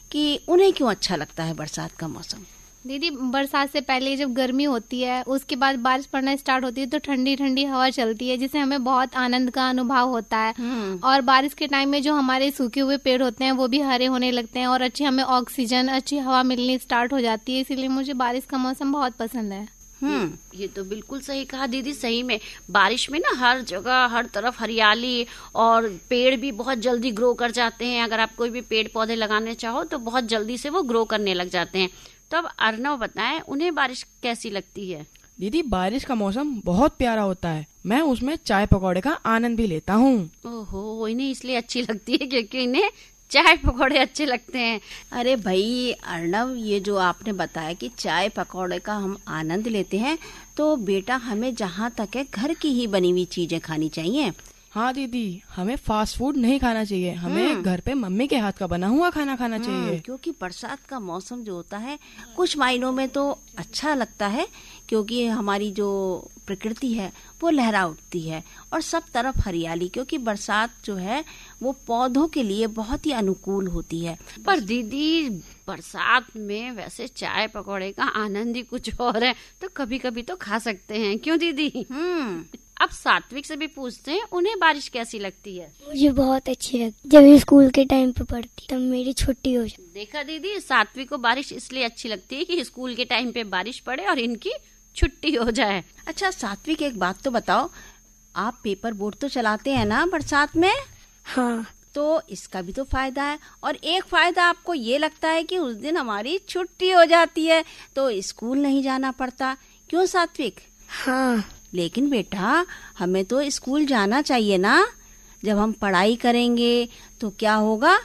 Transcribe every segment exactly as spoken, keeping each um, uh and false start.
कि उन्हें क्यों अच्छा लगता है बरसात का मौसम? दीदी, बरसात से पहले जब गर्मी होती है, उसके बाद बारिश पड़ना स्टार्ट होती है तो ठंडी ठंडी हवा चलती है, जिससे हमें बहुत आनंद का अनुभव होता है। और बारिश के टाइम में जो हमारे सूखे हुए पेड़ होते हैं वो भी हरे होने लगते हैं और अच्छी हमें ऑक्सीजन, अच्छी हवा मिलनी स्टार्ट हो जाती है। इसीलिए मुझे बारिश का मौसम बहुत पसंद है। हम्म ये तो बिल्कुल सही कहा दीदी। सही में बारिश में ना हर जगह हर तरफ हरियाली और पेड़ भी बहुत जल्दी ग्रो कर जाते हैं। अगर आप कोई भी पेड़ पौधे लगाने चाहो तो बहुत जल्दी से वो ग्रो करने लग जाते हैं। तो अब अर्नव बताएं, उन्हें बारिश कैसी लगती है? दीदी, बारिश का मौसम बहुत प्यारा होता है। मैं उसमें चाय पकौड़े का आनंद भी लेता हूँ। ओहो, इन्हें इसलिए अच्छी लगती है क्योंकि इन्हें चाय पकौड़े अच्छे लगते हैं। अरे भाई अर्नव, ये जो आपने बताया कि चाय पकौड़े का हम आनंद लेते हैं, तो बेटा हमें जहाँ तक है घर की ही बनी हुई चीजें खानी चाहिए। हाँ दीदी, हमें फास्ट फूड नहीं खाना चाहिए, हमें घर पे मम्मी के हाथ का बना हुआ खाना खाना चाहिए। क्योंकि बरसात का मौसम जो होता है कुछ मायनों में तो अच्छा लगता है, क्योंकि हमारी जो प्रकृति है वो लहरा उठती है और सब तरफ हरियाली, क्योंकि बरसात जो है वो पौधों के लिए बहुत ही अनुकूल होती है। पर दीदी, बरसात में वैसे चाय पकौड़े का आनंद ही कुछ और है, तो कभी कभी तो खा सकते हैं, क्यों दीदी? हम्म अब सात्विक से भी पूछते हैं, उन्हें बारिश कैसी लगती है? मुझे बहुत अच्छी लगती है। जब स्कूल के टाइम पे पढ़ती तब मेरी छुट्टी हो जाती। देखा दीदी, सात्विक को बारिश इसलिए अच्छी लगती है कि स्कूल के टाइम पे बारिश पड़े और इनकी छुट्टी हो जाए। अच्छा सात्विक, एक बात तो बताओ, आप पेपर बोट तो चलाते हैं ना बरसात में? हाँ। तो इसका भी तो फायदा है, और एक फायदा आपको ये लगता है कि उस दिन हमारी छुट्टी हो जाती है तो स्कूल नहीं जाना पड़ता, क्यों सात्विक? हाँ। लेकिन बेटा, हमें तो स्कूल जाना चाहिए ना। जब हम पढ़ाई करेंगे तो क्या होगा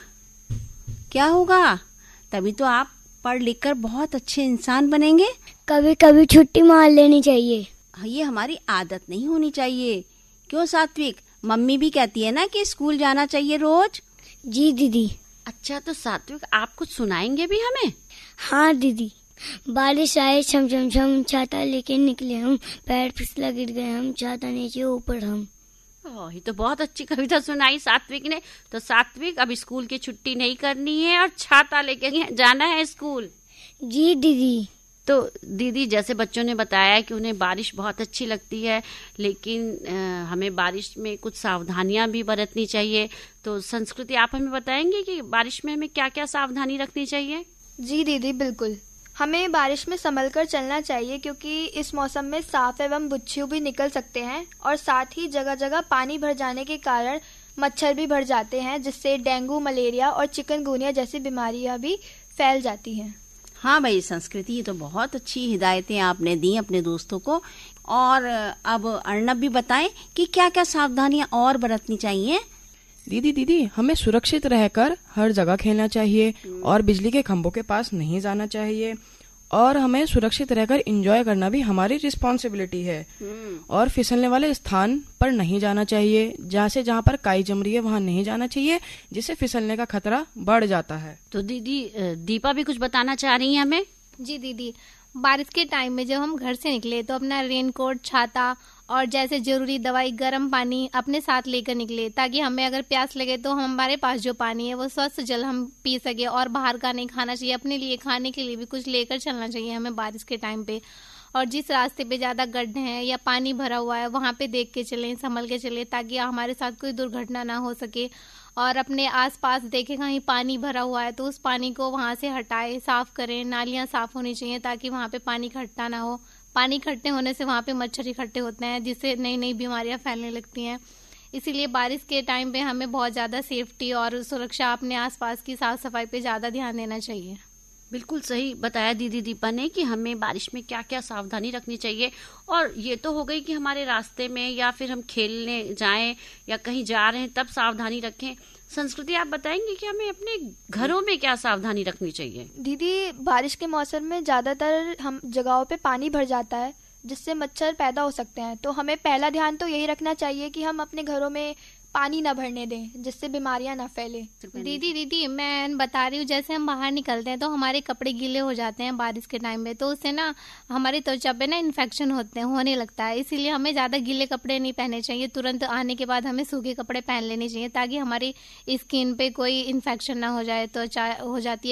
क्या होगा तभी तो आप पढ़ लिख कर बहुत अच्छे इंसान बनेंगे। कभी कभी छुट्टी मार लेनी चाहिए। ये हमारी आदत नहीं होनी चाहिए, क्यों सात्विक? मम्मी भी कहती है ना कि स्कूल जाना चाहिए रोज। जी दीदी। अच्छा, तो सात्विक आप कुछ सुनाएंगे भी हमें? हाँ दीदी। बारिश आए छम छम छम, छाता लेके निकले हम, पैर फिसला गिर गए हम, छाता नीचे ऊपर हम। ये तो बहुत अच्छी कविता सुनाई सात्विक ने। तो सात्विक, अब स्कूल की छुट्टी नहीं करनी है और छाता लेके जाना है स्कूल। जी दीदी। तो दीदी, जैसे बच्चों ने बताया कि उन्हें बारिश बहुत अच्छी लगती है, लेकिन आ, हमें बारिश में कुछ सावधानियां भी बरतनी चाहिए। तो संस्कृति, आप हमें बताएंगे कि बारिश में हमें क्या क्या सावधानी रखनी चाहिए? जी दीदी, बिल्कुल। हमें बारिश में संभल कर चलना चाहिए, क्योंकि इस मौसम में सांप एवं बिच्छू भी निकल सकते हैं और साथ ही जगह जगह पानी भर जाने के कारण मच्छर भी भर जाते हैं, जिससे डेंगू, मलेरिया और चिकनगुनिया जैसी बीमारियां भी फैल जाती हैं। हाँ भाई संस्कृति, ये तो बहुत अच्छी हिदायतें आपने दी अपने दोस्तों को। और अब अर्नब भी बताएं कि क्या क्या सावधानियां और बरतनी चाहिए। दीदी दीदी हमें सुरक्षित रहकर हर जगह खेलना चाहिए और बिजली के खंभों के पास नहीं जाना चाहिए, और हमें सुरक्षित रहकर एंजॉय करना भी हमारी रिस्पॉन्सिबिलिटी है। और फिसलने वाले स्थान पर नहीं जाना चाहिए, जहाँ से जहाँ पर काई जम रही है वहाँ नहीं जाना चाहिए, जिससे फिसलने का खतरा बढ़ जाता है। तो दीदी, दीपा भी कुछ बताना चाह रही है हमें। जी दीदी, बारिश के टाइम में जब हम घर से निकले तो अपना रेनकोट, छाता और जैसे जरूरी दवाई, गर्म पानी अपने साथ लेकर निकले, ताकि हमें अगर प्यास लगे तो हमारे पास जो पानी है वो स्वच्छ जल हम पी सके। और बाहर का नहीं खाना चाहिए, अपने लिए खाने के लिए भी कुछ लेकर चलना चाहिए हमें बारिश के टाइम पे। और जिस रास्ते पे ज्यादा गड्ढे हैं या पानी भरा हुआ है वहाँ पे देख के चलें, संभल के चलें, ताकि हमारे साथ कोई दुर्घटना ना हो सके। और अपने आसपास देखें कहीं पानी भरा हुआ है तो उस पानी को वहाँ से हटाएं, साफ करें। नालियाँ साफ होनी चाहिए ताकि वहाँ पे पानी इकट्ठा ना हो। पानी इकट्ठे होने से वहाँ पे मच्छर इकट्ठे होते हैं, जिससे नई नई बीमारियां फैलने लगती हैं। इसीलिए बारिश के टाइम पे हमें बहुत ज़्यादा सेफ्टी और सुरक्षा, अपने आसपास की साफ सफाई पे ज़्यादा ध्यान देना चाहिए। बिल्कुल सही बताया दीदी दीपा ने कि हमें बारिश में क्या क्या सावधानी रखनी चाहिए। और ये तो हो गई कि हमारे रास्ते में या फिर हम खेलने जाएं या कहीं जा रहे हैं तब सावधानी रखें। संस्कृति, आप बताएंगे कि हमें अपने घरों में क्या सावधानी रखनी चाहिए? दीदी, बारिश के मौसम में ज्यादातर हम जगहों पे पानी भर जाता है, जिससे मच्छर पैदा हो सकते हैं। तो हमें पहला ध्यान तो यही रखना चाहिए कि हम अपने घरों में पानी ना भरने दें, जिससे बीमारियां ना फैले। दीदी दीदी मैं बता रही हूँ, जैसे हम बाहर निकलते हैं तो हमारे कपड़े गीले हो जाते हैं बारिश के टाइम में, तो उससे ना हमारी त्वचा पे ना इन्फेक्शन होते हैं होने लगता है। इसीलिए हमें ज्यादा गीले कपड़े नहीं पहनने चाहिए। तुरंत आने के बाद हमें सूखे कपड़े पहन लेने चाहिए, ताकि हमारी स्किन पे कोई इन्फेक्शन ना हो जाए। त्वचा हो जाती है